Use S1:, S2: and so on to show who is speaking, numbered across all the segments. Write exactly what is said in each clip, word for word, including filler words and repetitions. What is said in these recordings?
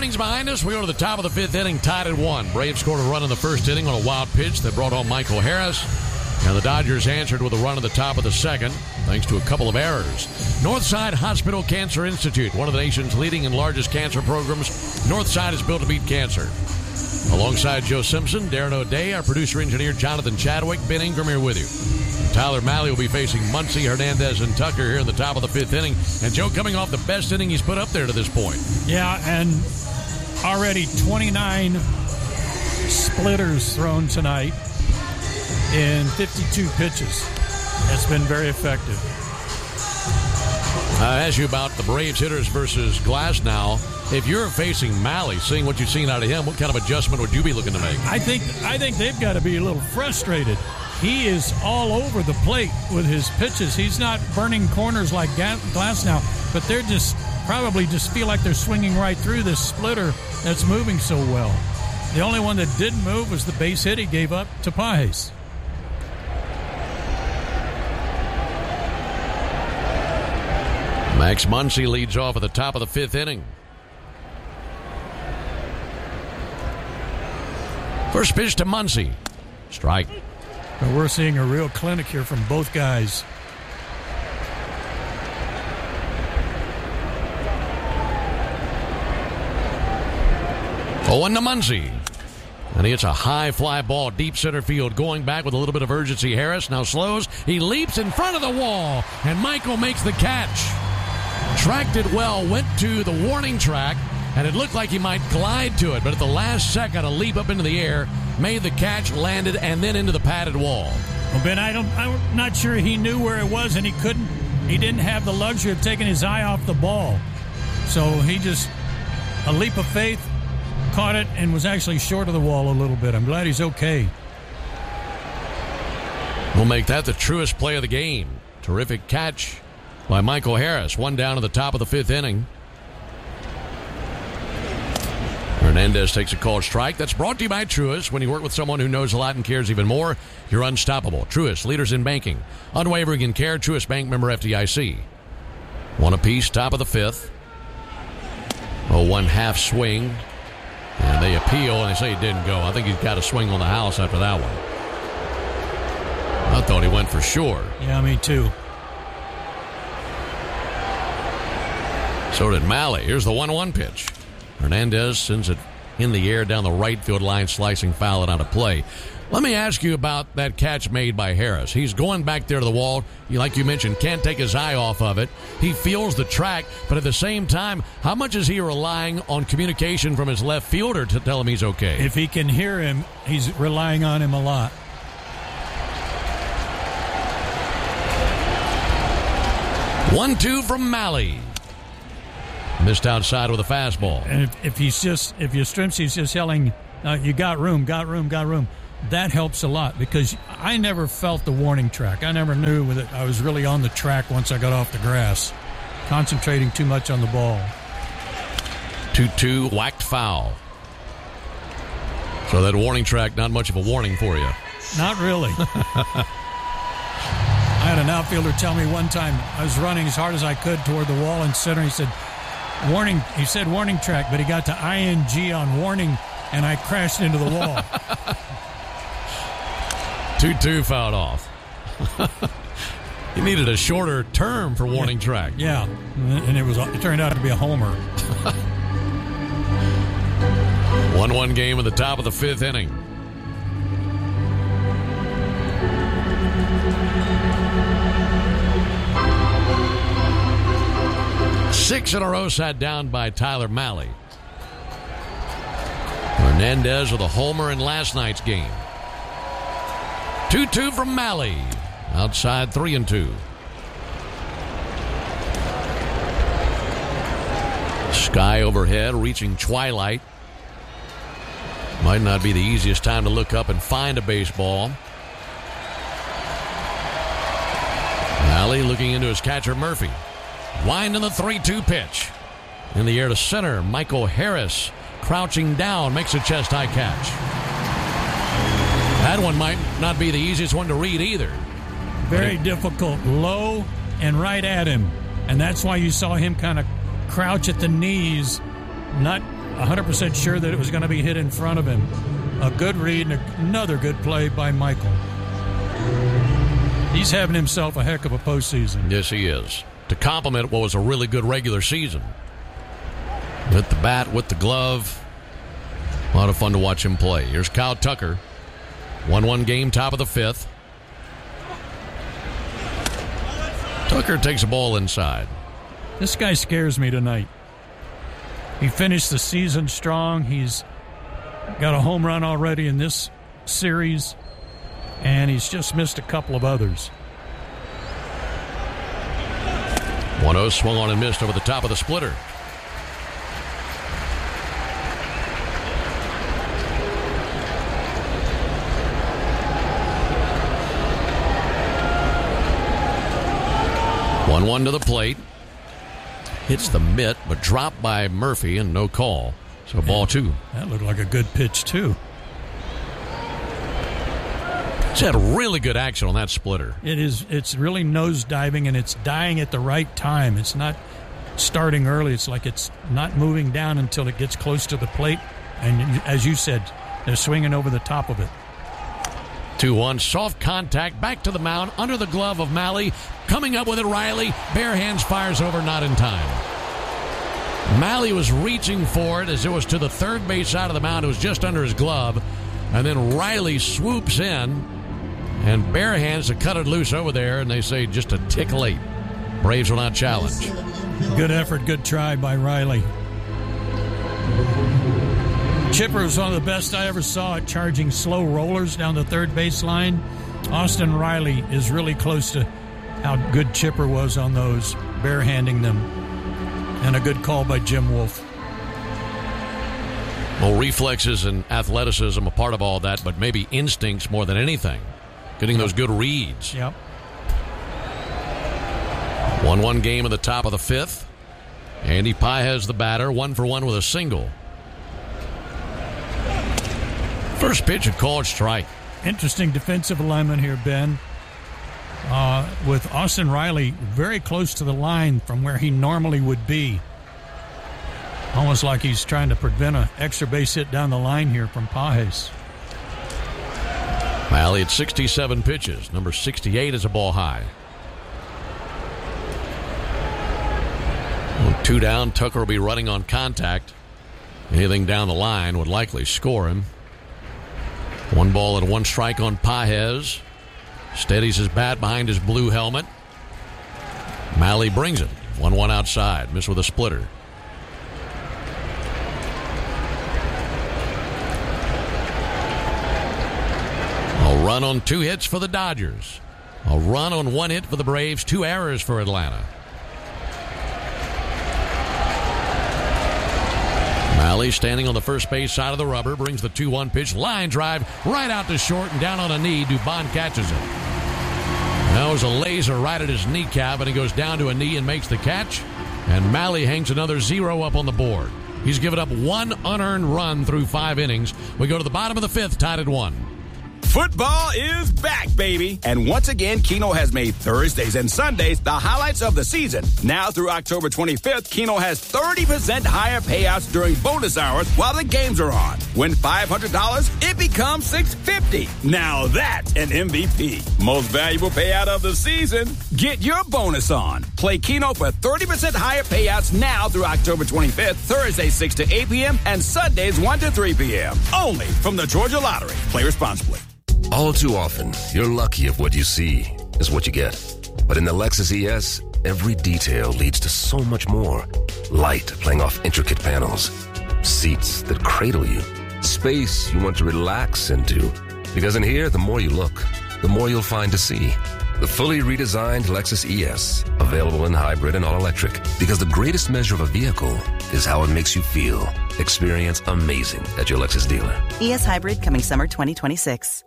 S1: innings behind us. We go to the top of the fifth inning, tied at one. Braves scored a run in the first inning on a wild pitch that brought home Michael Harris. And the Dodgers answered with a run at the top of the second, thanks to a couple of errors. Northside Hospital Cancer Institute, one of the nation's leading and largest cancer programs. Northside is built to beat cancer. Alongside Joe Simpson, Darren O'Day, our producer-engineer Jonathan Chadwick, Ben Ingram here with you. Tyler Malley will be facing Muncy, Hernandez, and Tucker here in the top of the fifth inning. And Joe coming off the best inning he's put up there to this point.
S2: Yeah, and already twenty-nine splitters thrown tonight in fifty-two pitches. That's been very effective.
S1: I asked you about the Braves hitters versus Glasnow. If you're facing Malley, seeing what you've seen out of him, what kind of adjustment would you be looking to make?
S2: I think I think they've got to be a little frustrated. He is all over the plate with his pitches. He's not burning corners like Glasnow, but they're just probably just feel like they're swinging right through this splitter that's moving so well. The only one that didn't move was the base hit he gave up to Pages.
S1: Max Muncy leads off at the top of the fifth inning. First pitch to Muncy. Strike.
S2: But we're seeing a real clinic here from both guys.
S1: oh one to Muncy. And he hits a high fly ball deep center field. Going back with a little bit of urgency. Harris now slows. He leaps in front of the wall. And Michael makes the catch. Tracked it well. Went to the warning track. And it looked like he might glide to it. But at the last second, a leap up into the air. Made the catch, landed, and then into the padded wall.
S2: Well, Ben, I don't, I'm not sure he knew where it was, and he couldn't. He didn't have the luxury of taking his eye off the ball. So he just, a leap of faith, caught it, and was actually short of the wall a little bit. I'm glad he's okay.
S1: We'll make that the truest play of the game. Terrific catch by Michael Harris. One down at the top of the fifth inning. Hernandez takes a called strike. That's brought to you by Truist. When you work with someone who knows a lot and cares even more, you're unstoppable. Truist, leaders in banking. Unwavering in care. Truist Bank, member F D I C. One apiece, top of the fifth. Oh, one half swing. And they appeal, and they say he didn't go. I think he's got a swing on the house after that one. I thought he went for sure.
S2: Yeah, me too.
S1: So did Malley. Here's the one one pitch. Hernandez sends it in the air down the right field line, slicing foul and out of play. Let me ask you about that catch made by Harris. He's going back there to the wall. Like you mentioned, can't take his eye off of it. He feels the track, but at the same time, how much is he relying on communication from his left fielder to tell him he's okay?
S2: If he can hear him, he's relying on him a lot.
S1: one two from Malley. Missed outside with a fastball.
S2: And if, if he's just, if Yastrzemski's just yelling, uh, you got room, got room, got room, that helps a lot because I never felt the warning track. I never knew that I was really on the track once I got off the grass, concentrating too much on the ball.
S1: two two, whacked foul. So that warning track, not much of a warning for you.
S2: Not really. I had an outfielder tell me one time I was running as hard as I could toward the wall in center. He said, warning, he said warning track, but he got to I N G on warning, and I crashed into the wall.
S1: two two fouled off. He needed a shorter term for warning track.
S2: Yeah, and it was it turned out to be a homer.
S1: one one game at the top of the fifth inning. Six in a row sat down by Tyler Malley. Hernandez with a homer in last night's game. two two from Malley. Outside three and two. Sky overhead reaching twilight. Might not be the easiest time to look up and find a baseball. Malley looking into his catcher Murphy. Wind in the three two pitch. In the air to center, Michael Harris crouching down, makes a chest-high catch. That one might not be the easiest one to read either.
S2: Very difficult, low and right at him. And that's why you saw him kind of crouch at the knees, not one hundred percent sure that it was going to be hit in front of him. A good read and another good play by Michael. He's having himself a heck of a postseason.
S1: Yes, he is. To complement what was a really good regular season. With the bat, with the glove. A lot of fun to watch him play. Here's Kyle Tucker. one one game, top of the fifth. Tucker takes a ball inside.
S2: This guy scares me tonight. He finished the season strong. He's got a home run already in this series, and he's just missed a couple of others.
S1: one oh swung on and missed over the top of the splitter. one one to the plate. Hits the mitt, but dropped by Murphy and no call. So ball two.
S2: That looked like a good pitch, too.
S1: It's had really good action on that splitter.
S2: It is. It's really nose diving, and it's dying at the right time. It's not starting early. It's like it's not moving down until it gets close to the plate. And as you said, they're swinging over the top of it.
S1: two one, soft contact, back to the mound, under the glove of Mahle. Coming up with it, Riley. Bare hands, fires over, not in time. Mahle was reaching for it as it was to the third base side of the mound. It was just under his glove. And then Riley swoops in, and bare hands to cut it loose over there, and they say just a tick late. Braves will not challenge.
S2: Good effort, good try by Riley. Chipper was one of the best I ever saw at charging slow rollers down the third baseline. Austin Riley is really close to how good Chipper was on those, barehanding them. And a good call by Jim Wolf.
S1: Well, reflexes and athleticism a part of all that, but maybe instincts more than anything. Getting those good reads.
S2: Yep.
S1: one one game at the top of the fifth. Andy Pages the batter, one for one with a single. First pitch, a called strike.
S2: Interesting defensive alignment here, Ben. Uh, with Austin Riley very close to the line from where he normally would be. Almost like he's trying to prevent an extra base hit down the line here from Pages.
S1: Mahle at sixty-seven pitches. Number sixty-eight is a ball high. Well, two down, Tucker will be running on contact. Anything down the line would likely score him. One ball and one strike on Pages. Steadies his bat behind his blue helmet. Mahle brings it. one one outside. Missed with a splitter. A run on two hits for the Dodgers. A run on one hit for the Braves. Two errors for Atlanta. Mahle standing on the first base side of the rubber, brings the two one pitch, line drive, right out to short and down on a knee. Dubon catches it. That was a laser right at his kneecap, and he goes down to a knee and makes the catch. And Mahle hangs another zero up on the board. He's given up one unearned run through five innings. We go to the bottom of the fifth, tied at one.
S3: Football is back, baby. And once again, Keno has made Thursdays and Sundays the highlights of the season. Now through October twenty-fifth, Keno has thirty percent higher payouts during bonus hours while the games are on. Win five hundred dollars, it becomes six hundred fifty dollars. Now that's an M V P. Most valuable payout of the season. Get your bonus on. Play Keno for thirty percent higher payouts now through October twenty-fifth, Thursdays six to eight p.m. and Sundays one to three p.m. Only from the Georgia Lottery. Play responsibly.
S4: All too often, you're lucky if what you see is what you get. But in the Lexus E S, every detail leads to so much more. Light playing off intricate panels. Seats that cradle you. Space you want to relax into. Because in here, the more you look, the more you'll find to see. The fully redesigned Lexus E S, available in hybrid and all-electric. Because the greatest measure of a vehicle is how it makes you feel. Experience amazing at your Lexus dealer.
S5: E S Hybrid coming summer twenty twenty-six.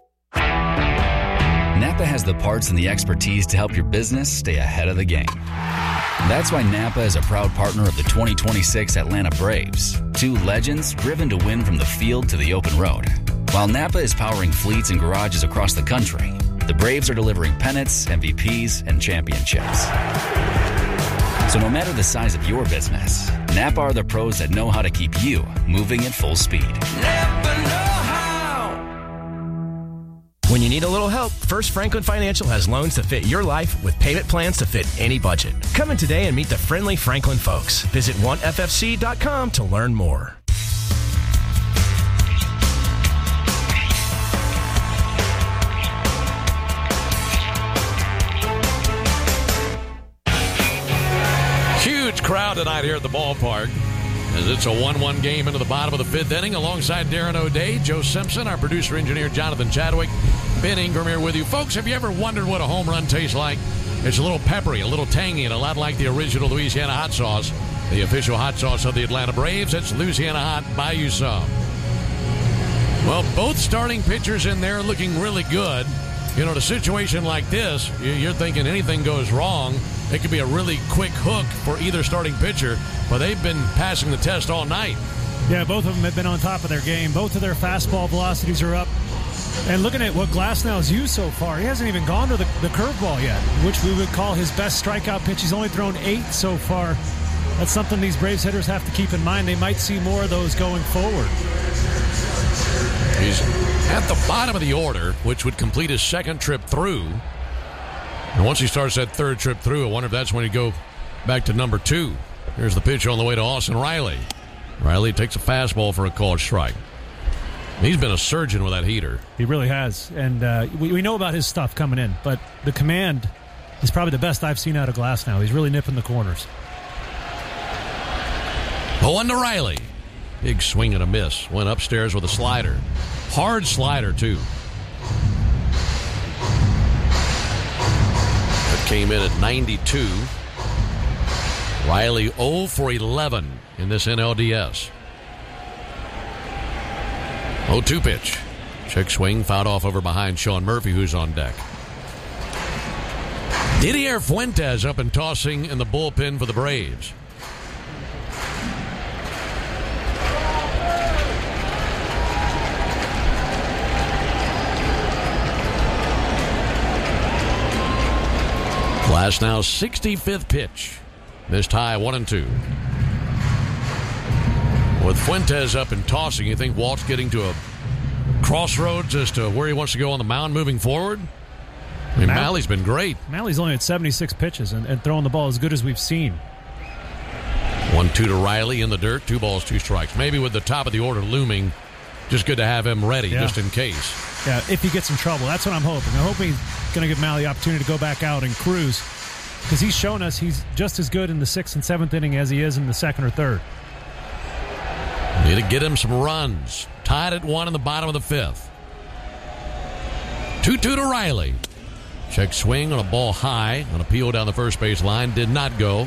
S6: Napa has the parts and the expertise to help your business stay ahead of the game. That's why Napa is a proud partner of the twenty twenty-six Atlanta Braves, two legends driven to win from the field to the open road. While Napa is powering fleets and garages across the country, the Braves are delivering pennants, M V Ps, and championships. So no matter the size of your business, Napa are the pros that know how to keep you moving at full speed.
S7: Napa know how.
S8: When you need a little help, First Franklin Financial has loans to fit your life with payment plans to fit any budget. Come in today and meet the friendly Franklin folks. Visit one f f c dot com to learn more.
S1: Huge crowd tonight here at the ballpark as it's a one one game into the bottom of the fifth inning. Alongside Darren O'Day, Joe Simpson, our producer-engineer Jonathan Chadwick, Ben Ingram here with you. Folks, have you ever wondered what a home run tastes like? It's a little peppery, a little tangy, and a lot like the original Louisiana hot sauce, the official hot sauce of the Atlanta Braves. It's Louisiana Hot. Buy you some. Well, both starting pitchers in there looking really good. You know, in a situation like this, you're thinking anything goes wrong, it could be a really quick hook for either starting pitcher, but they've been passing the test all night.
S9: Yeah, both of them have been on top of their game. Both of their fastball velocities are up. And looking at what Glasnow's used so far, he hasn't even gone to the, the curveball yet, which we would call his best strikeout pitch. He's only thrown eight so far. That's something these Braves hitters have to keep in mind. They might see more of those going forward.
S1: He's at the bottom of the order, which would complete his second trip through. And once he starts that third trip through, I wonder if that's when he'd go back to number two. Here's the pitch on the way to Austin Riley. Riley takes a fastball for a called strike. He's been a surgeon with that heater.
S9: He really has. And uh, we, we know about his stuff coming in, but the command is probably the best I've seen out of Glasnow. He's really nipping the corners.
S1: oh one to Riley. Big swing and a miss. Went upstairs with a slider. Hard slider, too. It came in at ninety-two. Riley oh for eleven in this N L D S. oh two pitch. Check swing, fouled off over behind Sean Murphy, who's on deck. Didier Fuentes up and tossing in the bullpen for the Braves. Glasnow's sixty-fifth pitch. Missed high, one and two. With Fuentes up and tossing, you think Walt's getting to a crossroads as to where he wants to go on the mound moving forward? I mean, Mal- Malley's been great.
S9: Malley's only at seventy-six pitches and, and throwing the ball as good as we've seen.
S1: one two to Riley in the dirt, two balls, two strikes. Maybe with the top of the order looming, just good to have him ready, yeah. just in case.
S9: Yeah, if he gets in trouble. That's what I'm hoping. I'm hoping he's going to give Malley the opportunity to go back out and cruise, because he's shown us he's just as good in the sixth and seventh inning as he is in the second or third.
S1: Need to get him some runs. Tied at one in the bottom of the fifth. two two to Riley. Check swing on a ball high. An appeal down the first base line. Did not go.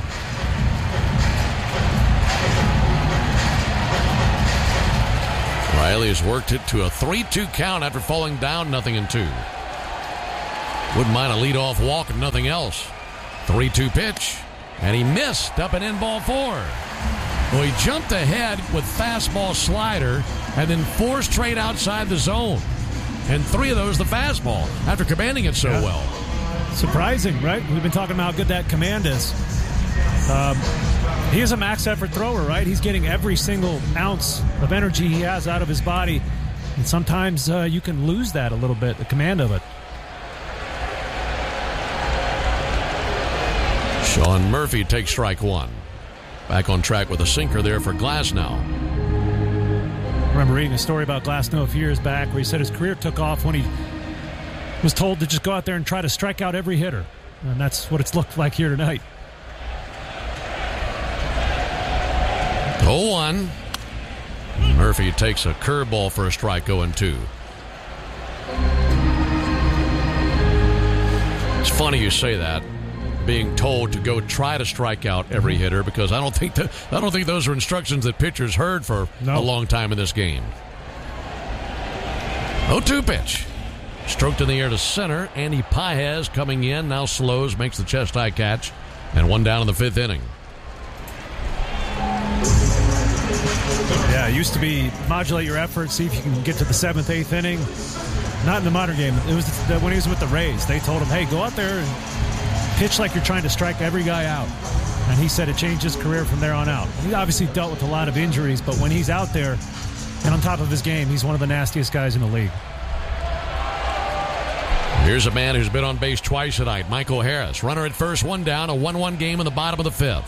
S1: Riley has worked it to a three two count after falling down nothing in two. Wouldn't mind a leadoff walk and nothing else. three two pitch. And he missed up and in ball four. Well, he jumped ahead with fastball slider and then four straight outside the zone. And three of those the fastball after commanding it so yeah. well.
S9: Surprising, right? We've been talking about how good that command is. Um, he is a max effort thrower, right? He's getting every single ounce of energy he has out of his body. And sometimes uh, you can lose that a little bit, the command of it.
S1: Sean Murphy takes strike one. Back on track with a sinker there for Glasnow.
S9: I remember reading a story about Glasnow a few years back where he said his career took off when he was told to just go out there and try to strike out every hitter. And that's what it's looked like here tonight.
S1: oh one. Murphy takes a curveball for a strike, oh and two. It's funny you say that, being told to go try to strike out every hitter, because I don't think that I don't think those are instructions that pitchers heard for no. a long time in this game. oh two pitch. Stroked in the air to center. Andy Paez coming in. Now slows, makes the chest-high catch. And one down in the fifth inning.
S9: Yeah, it used to be modulate your effort, see if you can get to the seventh, eighth inning. Not in the modern game. It was the, when he was with the Rays. They told him, hey, go out there and pitch like you're trying to strike every guy out. And he said it changed his career from there on out. He obviously dealt with a lot of injuries, but when he's out there and on top of his game, he's one of the nastiest guys in the league.
S1: Here's a man who's been on base twice tonight, Michael Harris. Runner at first, one down, a one one game in the bottom of the fifth.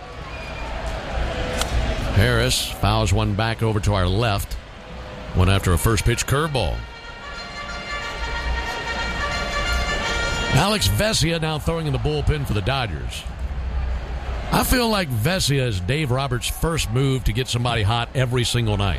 S1: Harris fouls one back over to our left. One after a first pitch curveball. Alex Vesia now throwing in the bullpen for the Dodgers. I feel like Vesia is Dave Roberts' first move to get somebody hot every single night.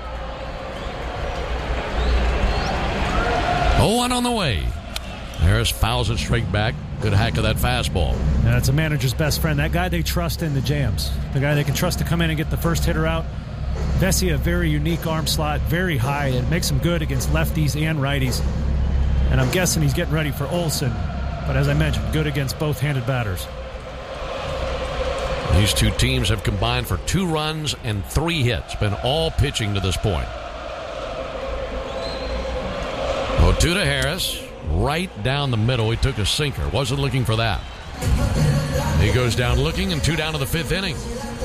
S1: oh one on the way. Harris fouls it straight back. Good hack of that fastball.
S9: That's a manager's best friend. That guy they trust in the jams. The guy they can trust to come in and get the first hitter out. Vesia, a very unique arm slot, very high. It makes him good against lefties and righties. And I'm guessing he's getting ready for Olsen. But as I mentioned, good against both-handed batters.
S1: These two teams have combined for two runs and three hits. Been all pitching to this point. oh two to Harris. Right down the middle. He took a sinker. Wasn't looking for that. He goes down looking, and two down to the fifth inning.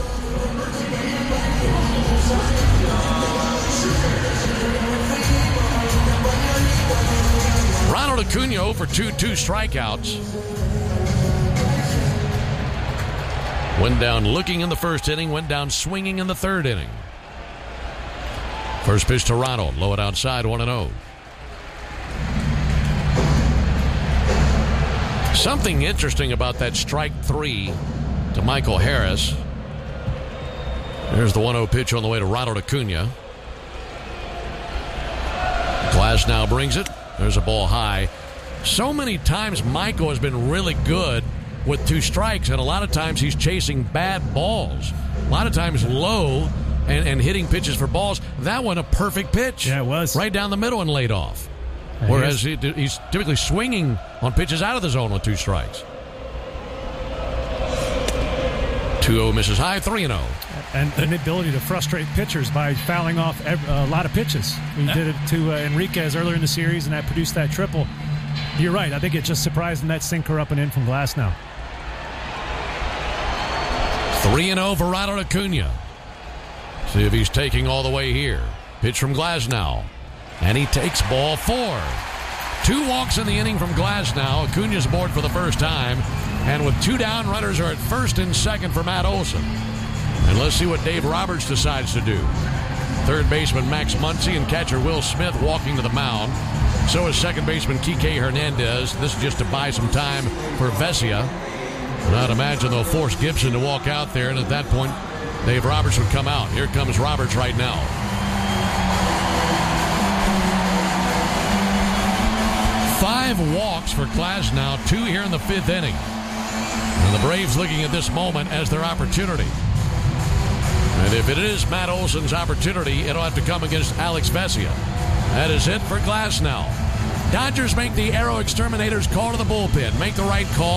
S1: Ronald Acuna for two, two strikeouts. Went down looking in the first inning, went down swinging in the third inning. First pitch to Ronald. Low it outside, one and oh. Something interesting about that strike three to Michael Harris. There's the one oh pitch on the way to Ronald Acuna. Glasnow brings it. There's a ball high. So many times Michael has been really good with two strikes, and a lot of times he's chasing bad balls. A lot of times low and, and hitting pitches for balls. That one a perfect pitch.
S9: Yeah, it was.
S1: Right down the middle and laid off. Whereas he, he's typically swinging on pitches out of the zone with two strikes. two oh misses high, three and oh.
S9: And an ability to frustrate pitchers by fouling off a lot of pitches. He did it to uh, Enriquez earlier in the series, and that produced that triple. You're right. I think it just surprised him, that sinker up and in from Glasnow.
S1: three and oh for Ronald Acuna. See if he's taking all the way here. Pitch from Glasnow. And he takes ball four. Two walks in the inning from Glasnow. Acuna's aboard for the first time. And with two down, runners are at first and second for Matt Olson. And let's see what Dave Roberts decides to do. Third baseman Max Muncy and catcher Will Smith walking to the mound. So is second baseman Kike Hernandez. This is just to buy some time for Vesia. And I'd imagine they'll force Gibson to walk out there. And at that point, Dave Roberts would come out. Here comes Roberts right now. Five walks for Glasnow, two here in the fifth inning. And the Braves looking at this moment as their opportunity. And if it is Matt Olson's opportunity, it'll have to come against Alex Vesia. That is it for Glasnow. Dodgers make the Aero Exterminators call to the bullpen. Make the right call.